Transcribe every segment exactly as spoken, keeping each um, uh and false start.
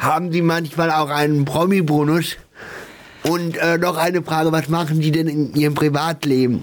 haben Sie manchmal auch einen Promi-Bonus? Und äh, noch eine Frage, was machen Sie denn in Ihrem Privatleben?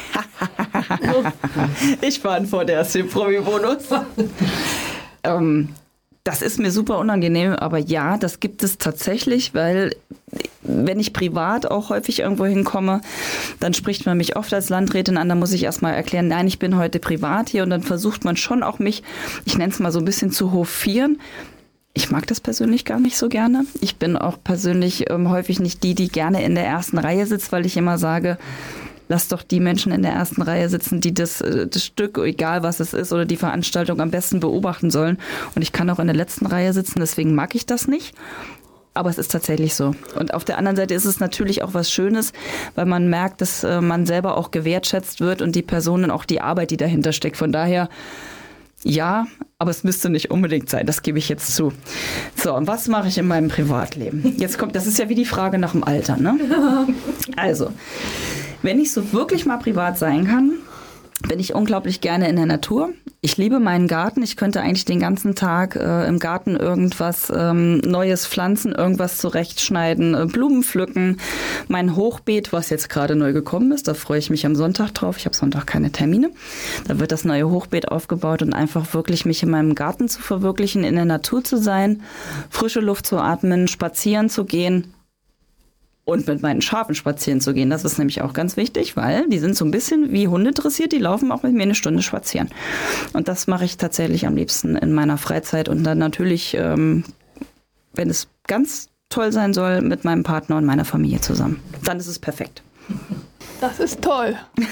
Ich beantworte erst den Promi-Bonus. ähm, das ist mir super unangenehm, aber ja, das gibt es tatsächlich, weil wenn ich privat auch häufig irgendwo hinkomme, dann spricht man mich oft als Landrätin an, dann muss ich erstmal erklären, nein, ich bin heute privat hier und dann versucht man schon auch mich, ich nenne es mal so ein bisschen zu hofieren. Ich mag das persönlich gar nicht so gerne. Ich bin auch persönlich ähm, häufig nicht die, die gerne in der ersten Reihe sitzt, weil ich immer sage, lass doch die Menschen in der ersten Reihe sitzen, die das, das Stück, egal was es ist, oder die Veranstaltung am besten beobachten sollen. Und ich kann auch in der letzten Reihe sitzen, deswegen mag ich das nicht. Aber es ist tatsächlich so. Und auf der anderen Seite ist es natürlich auch was Schönes, weil man merkt, dass äh, man selber auch gewertschätzt wird und die Personen auch die Arbeit, die dahinter steckt. Von daher, ja, aber es müsste nicht unbedingt sein, das gebe ich jetzt zu. So, und was mache ich in meinem Privatleben? Jetzt kommt, das ist ja wie die Frage nach dem Alter, ne? Also, wenn ich so wirklich mal privat sein kann, bin ich unglaublich gerne in der Natur. Ich liebe meinen Garten. Ich könnte eigentlich den ganzen Tag äh, im Garten irgendwas ähm, Neues pflanzen, irgendwas zurechtschneiden, äh, Blumen pflücken. Mein Hochbeet, was jetzt gerade neu gekommen ist, da freue ich mich am Sonntag drauf. Ich habe Sonntag keine Termine. Da wird das neue Hochbeet aufgebaut und einfach wirklich mich in meinem Garten zu verwirklichen, in der Natur zu sein, frische Luft zu atmen, spazieren zu gehen. Und mit meinen Schafen spazieren zu gehen. Das ist nämlich auch ganz wichtig, weil die sind so ein bisschen wie Hunde dressiert, die laufen auch mit mir eine Stunde spazieren. Und das mache ich tatsächlich am liebsten in meiner Freizeit. Und dann natürlich, ähm, wenn es ganz toll sein soll, mit meinem Partner und meiner Familie zusammen. Dann ist es perfekt. Das ist toll.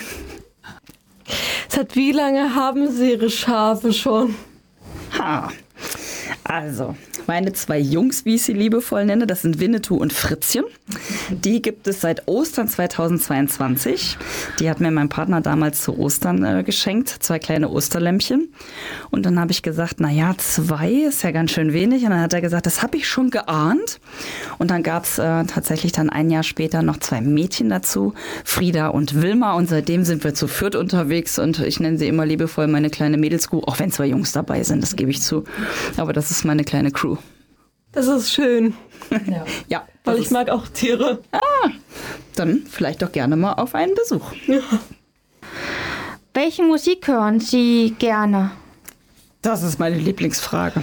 Seit wie lange haben Sie Ihre Schafe schon? Ha. Also, meine zwei Jungs, wie ich sie liebevoll nenne, das sind Winnetou und Fritzchen. Die gibt es seit Ostern zweitausendzweiundzwanzig. Die hat mir mein Partner damals zu Ostern äh, geschenkt, zwei kleine Osterlämpchen. Und dann habe ich gesagt, na ja, zwei ist ja ganz schön wenig. Und dann hat er gesagt, das habe ich schon geahnt. Und dann gab es äh, tatsächlich dann ein Jahr später noch zwei Mädchen dazu, Frieda und Wilma. Und seitdem sind wir zu viert unterwegs. Und ich nenne sie immer liebevoll meine kleine Mädelskuh, auch wenn zwei Jungs dabei sind, das gebe ich zu. Aber das ist meine kleine Crew. Das ist schön. Ja, ja, weil ich mag auch Tiere. Ah, dann vielleicht doch gerne mal auf einen Besuch. Ja. Welche Musik hören Sie gerne? Das ist meine Lieblingsfrage.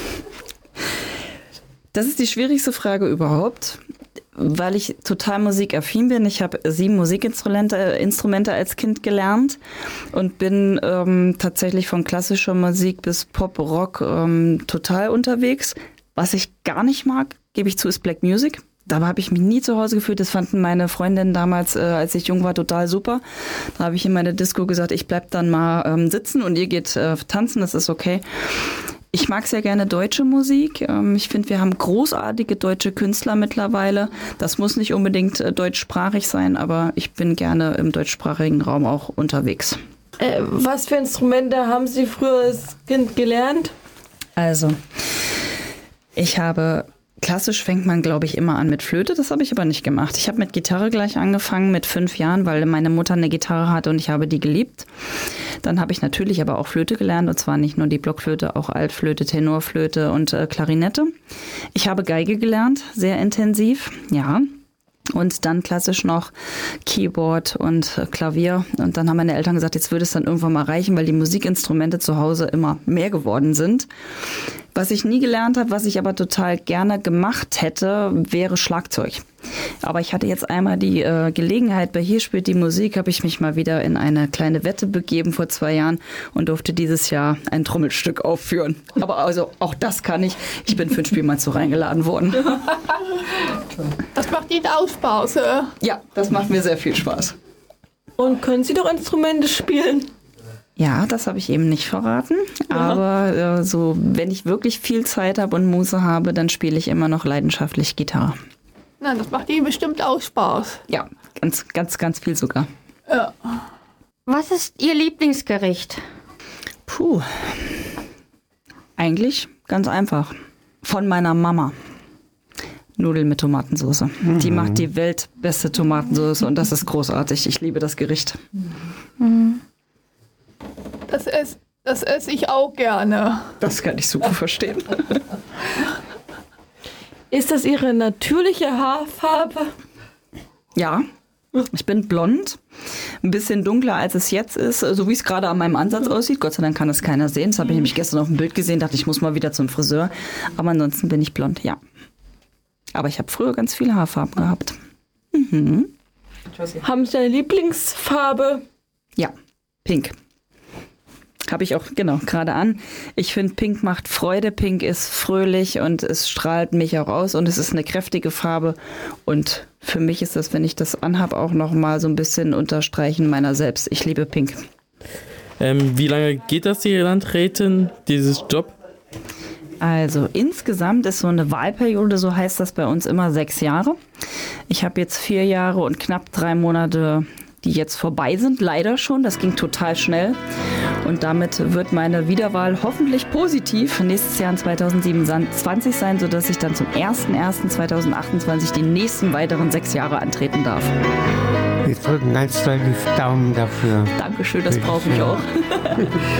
Das ist die schwierigste Frage überhaupt, weil ich total musikaffin bin. Ich habe sieben Musikinstrumente Instrumente als Kind gelernt und bin ähm, tatsächlich von klassischer Musik bis Pop, Rock ähm, total unterwegs. Was ich gar nicht mag, gebe ich zu, ist Black Music. Da habe ich mich nie zu Hause gefühlt. Das fanden meine Freundinnen damals, äh, als ich jung war, total super. Da habe ich in meiner Disco gesagt, ich bleib dann mal ähm, sitzen und ihr geht äh, tanzen, das ist okay. Ich mag sehr gerne deutsche Musik. Ähm, ich finde, wir haben großartige deutsche Künstler mittlerweile. Das muss nicht unbedingt äh, deutschsprachig sein, aber ich bin gerne im deutschsprachigen Raum auch unterwegs. Äh, was für Instrumente haben Sie früher als Kind gelernt? Also, ich habe, klassisch fängt man, glaube ich, immer an mit Flöte. Das habe ich aber nicht gemacht. Ich habe mit Gitarre gleich angefangen, mit fünf Jahren, weil meine Mutter eine Gitarre hatte und ich habe die geliebt. Dann habe ich natürlich aber auch Flöte gelernt, und zwar nicht nur die Blockflöte, auch Altflöte, Tenorflöte und äh, Klarinette. Ich habe Geige gelernt, sehr intensiv, ja. Und dann klassisch noch Keyboard und äh, Klavier. Und dann haben meine Eltern gesagt, jetzt würde es dann irgendwann mal reichen, weil die Musikinstrumente zu Hause immer mehr geworden sind. Was ich nie gelernt habe, was ich aber total gerne gemacht hätte, wäre Schlagzeug. Aber ich hatte jetzt einmal die äh, Gelegenheit, bei Hier spielt die Musik, habe ich mich mal wieder in eine kleine Wette begeben vor zwei Jahren und durfte dieses Jahr ein Trommelstück aufführen. Aber also auch das kann ich. Ich bin für ein Spiel mal zu reingeladen worden. Das macht Ihnen auch Spaß, oder? Ja, das macht mir sehr viel Spaß. Und können Sie doch Instrumente spielen? Ja, das habe ich eben nicht verraten. Ja. Aber äh, so, wenn ich wirklich viel Zeit habe und Muße habe, dann spiele ich immer noch leidenschaftlich Gitarre. Na, das macht Ihnen bestimmt auch Spaß. Ja, ganz, ganz, ganz viel sogar. Ja. Was ist Ihr Lieblingsgericht? Puh. Eigentlich ganz einfach. Von meiner Mama. Nudeln mit Tomatensauce. Mhm. Die macht die weltbeste Tomatensauce und das ist großartig. Ich liebe das Gericht. Mhm. Das esse das ess ich auch gerne. Das kann ich super verstehen. Ist das Ihre natürliche Haarfarbe? Ja, ich bin blond, ein bisschen dunkler als es jetzt ist, so wie es gerade an meinem Ansatz aussieht. Gott sei Dank kann das keiner sehen. Das habe ich nämlich gestern auf dem Bild gesehen, dachte ich, muss mal wieder zum Friseur. Aber ansonsten bin ich blond, ja. Aber ich habe früher ganz viele Haarfarben gehabt. Mhm. Haben Sie eine Lieblingsfarbe? Ja, pink. Habe ich auch, genau, gerade an. Ich finde, Pink macht Freude. Pink ist fröhlich und es strahlt mich auch aus und es ist eine kräftige Farbe. Und für mich ist das, wenn ich das anhabe, auch nochmal so ein bisschen Unterstreichen meiner selbst. Ich liebe Pink. Ähm, wie lange geht das, die Landrätin, dieses Job? Also insgesamt ist so eine Wahlperiode, so heißt das bei uns immer, sechs Jahre. Ich habe jetzt vier Jahre und knapp drei Monate, die jetzt vorbei sind, leider schon. Das ging total schnell. Und damit wird meine Wiederwahl hoffentlich positiv nächstes Jahr in zweitausendsiebenundzwanzig sein, sodass ich dann zum ersten ersten zweitausendachtundzwanzig die nächsten weiteren sechs Jahre antreten darf. Wir drücken ganz doll die Daumen dafür. Dankeschön, das brauche ich auch.